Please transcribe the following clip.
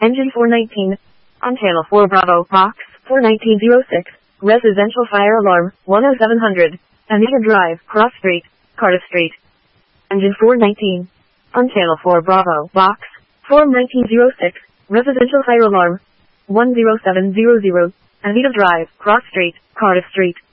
Engine 419. Ontario 4 Bravo, Box 41906, Residential Fire Alarm, 10700, Anita Drive, Cross Street, Cardiff Street. Engine 419. Ontario 4 Bravo, Box 41906, Residential Fire Alarm, 10700, Anita Drive, Cross Street, Cardiff Street.